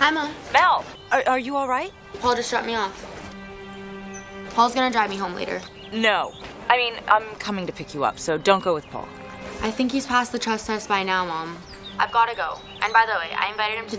Hi, Mom. Mel, are you all right? Paul just dropped me off. Paul's gonna drive me home later. No. I mean, I'm coming to pick you up, so don't go with Paul. I think he's passed the trust test by now, Mom. I've gotta go. And by the way, I invited him to